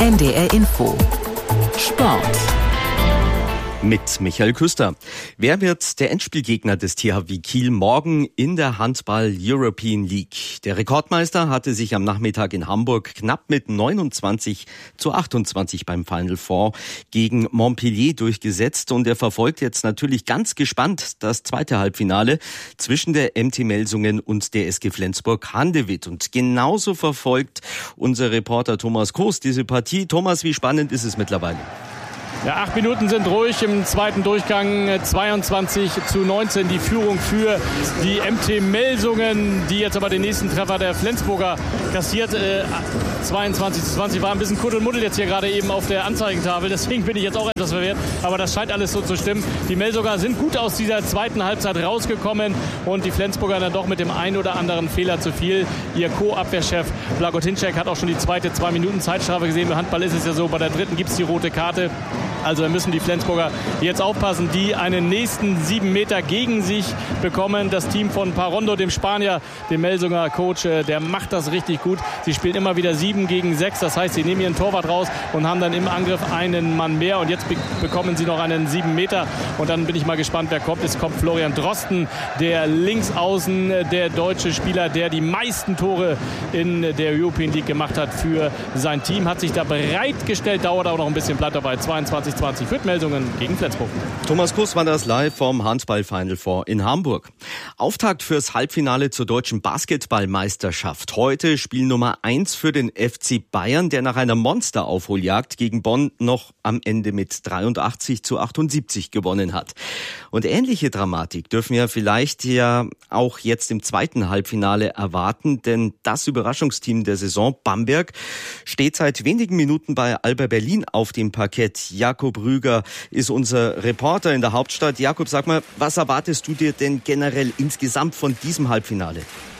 NDR Info Sport mit Michael Küster. Wer wird der Endspielgegner des THW Kiel morgen in der Handball-European League? Der Rekordmeister hatte sich am Nachmittag in Hamburg knapp mit 29:28 beim Final Four gegen Montpellier durchgesetzt und er verfolgt jetzt natürlich ganz gespannt das zweite Halbfinale zwischen der MT Melsungen und der SG Flensburg-Handewitt. Und genauso verfolgt unser Reporter Thomas Koos diese Partie. Thomas, wie spannend ist es mittlerweile? Ja, 8 Minuten sind ruhig im zweiten Durchgang, 22:19 die Führung für die MT Melsungen, die jetzt aber den nächsten Treffer der Flensburger kassiert. 22:20 war ein bisschen Kuddelmuddel jetzt hier gerade eben auf der Anzeigentafel, deswegen bin ich jetzt auch etwas verwirrt, aber das scheint alles so zu stimmen. Die Melsunger sind gut aus dieser zweiten Halbzeit rausgekommen und die Flensburger dann doch mit dem einen oder anderen Fehler zu viel. Ihr Co-Abwehrchef Blagotinček hat auch schon die zweite 2-Minuten-Zeitstrafe gesehen. Im Handball ist es ja so, bei der dritten gibt es die rote Karte. Also müssen die Flensburger jetzt aufpassen, die einen nächsten 7 Meter gegen sich bekommen. Das Team von Parondo, dem Spanier, dem Melsunger Coach, der macht das richtig gut. Sie spielen immer wieder 7 gegen 6. Das heißt, sie nehmen ihren Torwart raus und haben dann im Angriff einen Mann mehr. Und jetzt bekommen sie noch einen 7 Meter. Und dann bin ich mal gespannt, wer kommt. Es kommt Florian Drosten, der Linksaußen, der deutsche Spieler, der die meisten Tore in der European League gemacht hat für sein Team. Hat sich da bereitgestellt, dauert auch noch ein bisschen, bleibt dabei. 22:20 für Melsungen gegen Flensburg. Thomas Kuss war das live vom Handball-Final Four in Hamburg. Auftakt fürs Halbfinale zur deutschen Basketballmeisterschaft. Heute Spiel Nummer 1 für den FC Bayern, der nach einer Monsteraufholjagd gegen Bonn noch am Ende mit 83:78 gewonnen hat. Und ähnliche Dramatik dürfen wir vielleicht ja auch jetzt im zweiten Halbfinale erwarten, denn das Überraschungsteam der Saison, Bamberg, steht seit wenigen Minuten bei Alba Berlin auf dem Parkett. Jakob Rüger ist unser Reporter in der Hauptstadt. Jakob, sag mal, was erwartest du dir denn generell insgesamt von diesem Halbfinale?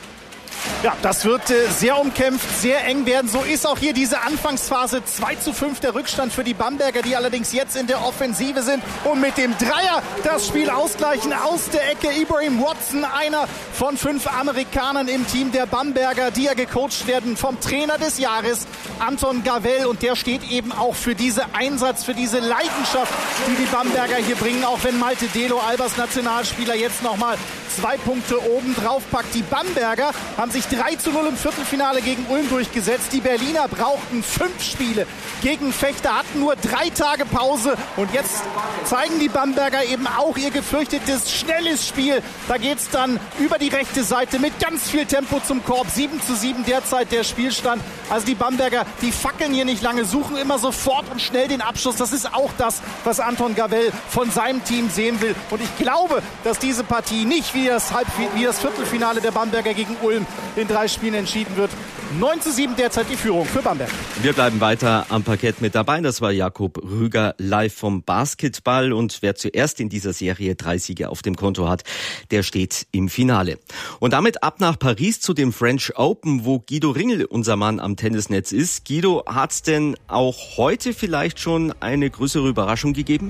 Ja, das wird sehr umkämpft, sehr eng werden. So ist auch hier diese Anfangsphase. 2:5 der Rückstand für die Bamberger, die allerdings jetzt in der Offensive sind und mit dem Dreier das Spiel ausgleichen aus der Ecke. Ibrahim Watson, einer von 5 Amerikanern im Team der Bamberger, die ja gecoacht werden vom Trainer des Jahres, Anton Gavell. Und der steht eben auch für diesen Einsatz, für diese Leidenschaft, die die Bamberger hier bringen. Auch wenn Malte Delo, Albers Nationalspieler, jetzt nochmal 2 Punkte oben drauf packt. Die Bamberger haben sich 3:0 im Viertelfinale gegen Ulm durchgesetzt. Die Berliner brauchten 5 Spiele gegen Fechter, hatten nur 3 Tage Pause. Und jetzt zeigen die Bamberger eben auch ihr gefürchtetes, schnelles Spiel. Da geht's dann über die rechte Seite mit ganz viel Tempo zum Korb. 7:7 derzeit der Spielstand. Also die Bamberger, die fackeln hier nicht lange, suchen immer sofort und schnell den Abschluss. Das ist auch das, was Anton Gavell von seinem Team sehen will. Und ich glaube, dass diese Partie nicht wie das Viertelfinale der Bamberger gegen Ulm in 3 Spielen entschieden wird. 9:7 derzeit die Führung für Bamberg. Wir bleiben weiter am Parkett mit dabei. Das war Jakob Rüger live vom Basketball. Und wer zuerst in dieser Serie 3 Siege auf dem Konto hat, der steht im Finale. Und damit ab nach Paris zu dem French Open, wo Guido Ringel, unser Mann am Tennisnetz ist. Guido, hat's denn auch heute vielleicht schon eine größere Überraschung gegeben?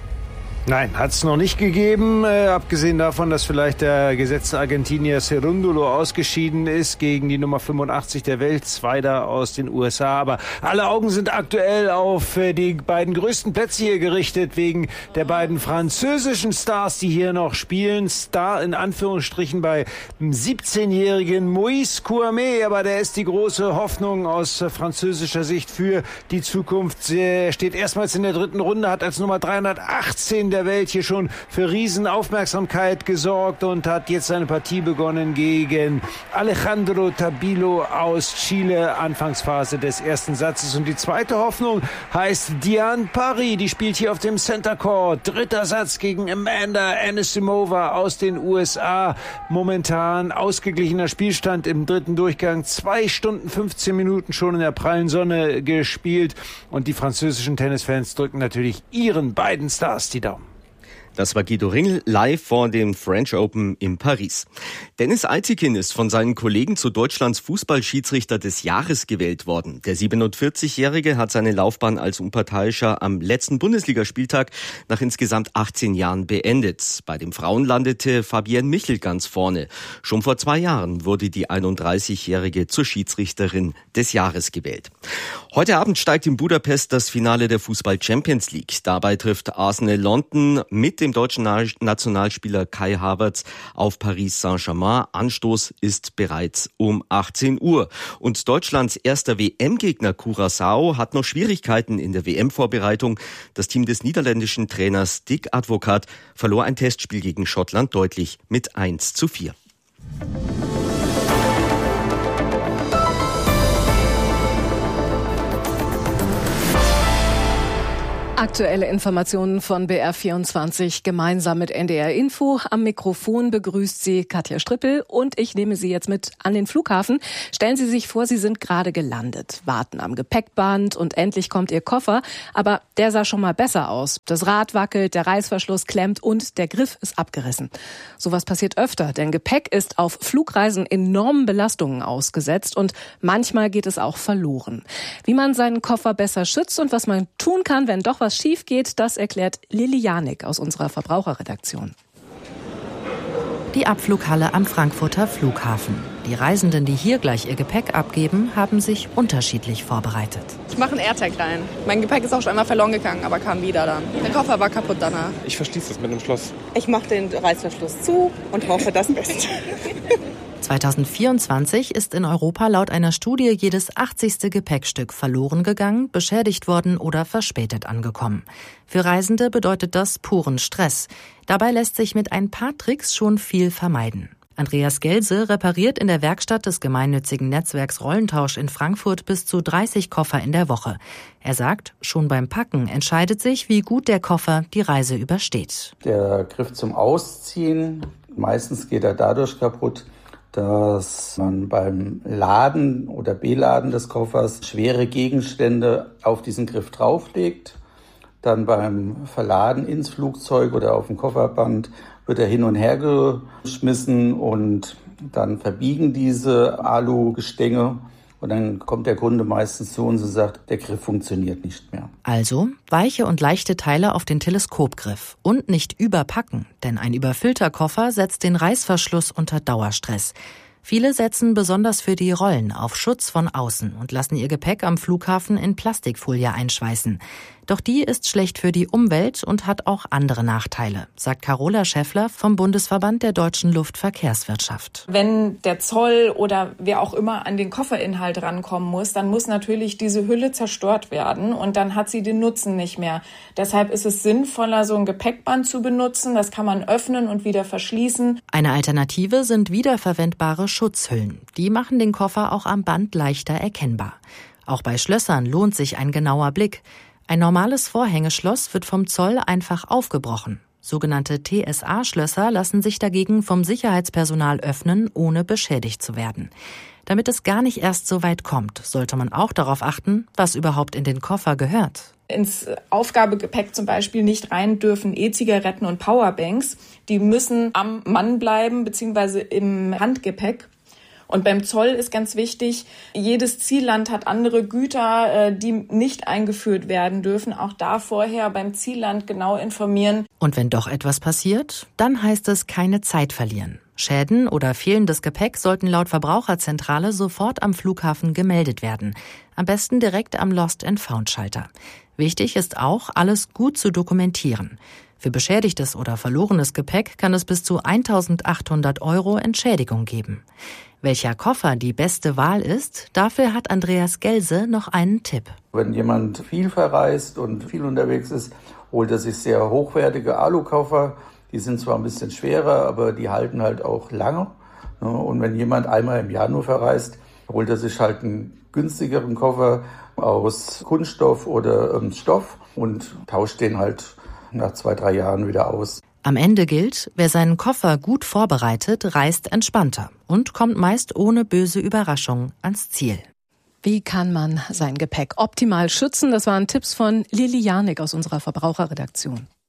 Nein, hat es noch nicht gegeben, abgesehen davon, dass vielleicht der gesetzte Argentinier Cerúndolo ausgeschieden ist gegen die Nummer 85 der Welt, Zweiter aus den USA. Aber alle Augen sind aktuell auf die beiden größten Plätze hier gerichtet, wegen der beiden französischen Stars, die hier noch spielen. Star in Anführungsstrichen bei dem 17-jährigen Moïse Kouamé, aber der ist die große Hoffnung aus französischer Sicht für die Zukunft. Er steht erstmals in der 3. Runde, hat als Nummer 318 der Welt hier schon für Riesenaufmerksamkeit gesorgt und hat jetzt seine Partie begonnen gegen Alejandro Tabilo aus Chile, Anfangsphase des ersten Satzes. Und die zweite Hoffnung heißt Diane Parry, die spielt hier auf dem Center Court. 3. Satz gegen Amanda Anisimova aus den USA. Momentan ausgeglichener Spielstand im 3. Durchgang. 2 Stunden 15 Minuten schon in der prallen Sonne gespielt. Und die französischen Tennisfans drücken natürlich ihren beiden Stars die Daumen. Das war Guido Ringel live vor dem French Open in Paris. Dennis Eitikin ist von seinen Kollegen zu Deutschlands Fußballschiedsrichter des Jahres gewählt worden. Der 47-Jährige hat seine Laufbahn als Unparteiischer am letzten Bundesligaspieltag nach insgesamt 18 Jahren beendet. Bei den Frauen landete Fabienne Michel ganz vorne. Schon vor 2 Jahren wurde die 31-Jährige zur Schiedsrichterin des Jahres gewählt. Heute Abend steigt in Budapest das Finale der Fußball-Champions League. Dabei trifft Arsenal London mit dem deutschen Nationalspieler Kai Havertz auf Paris Saint-Germain. Anstoß ist bereits um 18 Uhr. Und Deutschlands erster WM-Gegner Curaçao hat noch Schwierigkeiten in der WM-Vorbereitung. Das Team des niederländischen Trainers Dick Advocaat verlor ein Testspiel gegen Schottland deutlich mit 1:4. Aktuelle Informationen von BR24 gemeinsam mit NDR Info. Am Mikrofon begrüßt Sie Katja Strippel und ich nehme Sie jetzt mit an den Flughafen. Stellen Sie sich vor, Sie sind gerade gelandet, warten am Gepäckband und endlich kommt Ihr Koffer. Aber der sah schon mal besser aus. Das Rad wackelt, der Reißverschluss klemmt und der Griff ist abgerissen. Sowas passiert öfter, denn Gepäck ist auf Flugreisen enormen Belastungen ausgesetzt und manchmal geht es auch verloren. Wie man seinen Koffer besser schützt und was man tun kann, wenn doch was schief geht, das erklärt Lilly Janik aus unserer Verbraucherredaktion. Die Abflughalle am Frankfurter Flughafen. Die Reisenden, die hier gleich ihr Gepäck abgeben, haben sich unterschiedlich vorbereitet. Ich mache einen AirTag rein. Mein Gepäck ist auch schon einmal verloren gegangen, aber kam wieder dann. Der Koffer war kaputt danach. Ich verschließe es mit einem Schloss. Ich mache den Reißverschluss zu und hoffe das Beste. 2024 ist in Europa laut einer Studie jedes 80. Gepäckstück verloren gegangen, beschädigt worden oder verspätet angekommen. Für Reisende bedeutet das puren Stress. Dabei lässt sich mit ein paar Tricks schon viel vermeiden. Andreas Gelse repariert in der Werkstatt des gemeinnützigen Netzwerks Rollentausch in Frankfurt bis zu 30 Koffer in der Woche. Er sagt, schon beim Packen entscheidet sich, wie gut der Koffer die Reise übersteht. Der Griff zum Ausziehen, meistens geht er dadurch kaputt, dass man beim Laden oder Beladen des Koffers schwere Gegenstände auf diesen Griff drauflegt. Dann beim Verladen ins Flugzeug oder auf dem Kofferband wird er hin und her geschmissen und dann verbiegen diese Alugestänge. Und dann kommt der Kunde meistens zu uns und sagt, der Griff funktioniert nicht mehr. Also weiche und leichte Teile auf den Teleskopgriff und nicht überpacken, denn ein überfüllter Koffer setzt den Reißverschluss unter Dauerstress. Viele setzen besonders für die Rollen auf Schutz von außen und lassen ihr Gepäck am Flughafen in Plastikfolie einschweißen. Doch die ist schlecht für die Umwelt und hat auch andere Nachteile, sagt Carola Schäffler vom Bundesverband der deutschen Luftverkehrswirtschaft. Wenn der Zoll oder wer auch immer an den Kofferinhalt rankommen muss, dann muss natürlich diese Hülle zerstört werden und dann hat sie den Nutzen nicht mehr. Deshalb ist es sinnvoller, so ein Gepäckband zu benutzen. Das kann man öffnen und wieder verschließen. Eine Alternative sind wiederverwendbare Schutzhüllen. Die machen den Koffer auch am Band leichter erkennbar. Auch bei Schlössern lohnt sich ein genauer Blick. Ein normales Vorhängeschloss wird vom Zoll einfach aufgebrochen. Sogenannte TSA-Schlösser lassen sich dagegen vom Sicherheitspersonal öffnen, ohne beschädigt zu werden. Damit es gar nicht erst so weit kommt, sollte man auch darauf achten, was überhaupt in den Koffer gehört. Ins Aufgabegepäck zum Beispiel nicht rein dürfen E-Zigaretten und Powerbanks. Die müssen am Mann bleiben, beziehungsweise im Handgepäck. Und beim Zoll ist ganz wichtig, jedes Zielland hat andere Güter, die nicht eingeführt werden dürfen. Auch da vorher beim Zielland genau informieren. Und wenn doch etwas passiert, dann heißt es keine Zeit verlieren. Schäden oder fehlendes Gepäck sollten laut Verbraucherzentrale sofort am Flughafen gemeldet werden. Am besten direkt am Lost-and-Found-Schalter. Wichtig ist auch, alles gut zu dokumentieren. Für beschädigtes oder verlorenes Gepäck kann es bis zu 1.800 € Entschädigung geben. Welcher Koffer die beste Wahl ist, dafür hat Andreas Gelse noch einen Tipp. Wenn jemand viel verreist und viel unterwegs ist, holt er sich sehr hochwertige Alukoffer. Die sind zwar ein bisschen schwerer, aber die halten halt auch lange. Und wenn jemand einmal im Jahr nur verreist, holt er sich halt einen günstigeren Koffer aus Kunststoff oder Stoff und tauscht den halt nach 2-3 Jahren wieder aus. Am Ende gilt, wer seinen Koffer gut vorbereitet, reist entspannter und kommt meist ohne böse Überraschung ans Ziel. Wie kann man sein Gepäck optimal schützen? Das waren Tipps von Lilly Janik aus unserer Verbraucherredaktion.